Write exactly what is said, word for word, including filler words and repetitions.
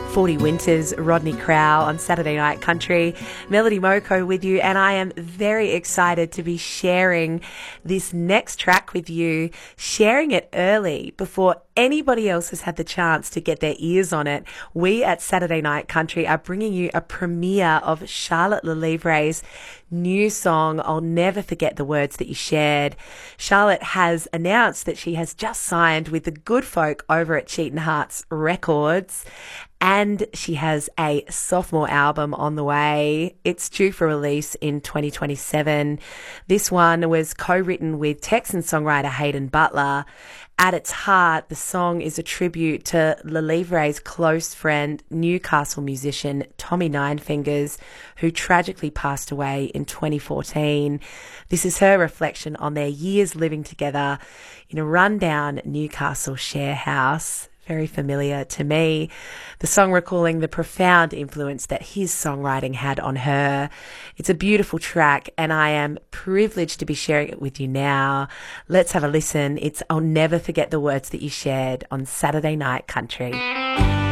forty Winters, Rodney Crowell on Saturday Night Country. Melody Moko with you, and I am very excited to be sharing this next track with you, sharing it early before anybody else has had the chance to get their ears on it. We at Saturday Night Country are bringing you a premiere of Charlotte Lelivre's new song, I'll Never Forget the Words That You Shared. Charlotte has announced that she has just signed with the good folk over at Cheatin' Hearts Records, and she has a sophomore album on the way. It's due for release in twenty twenty-seven. This one was co-written with Texan songwriter Hayden Butler. At its heart, the song is a tribute to Lelivre's close friend, Newcastle musician Tommy Ninefingers, who tragically passed away in twenty fourteen. This is her reflection on their years living together in a rundown Newcastle share house. Very familiar to me. The song recalling the profound influence that his songwriting had on her. It's a beautiful track, and I am privileged to be sharing it with you now. Let's have a listen. It's I'll Never Forget the Words That You Shared on Saturday Night Country.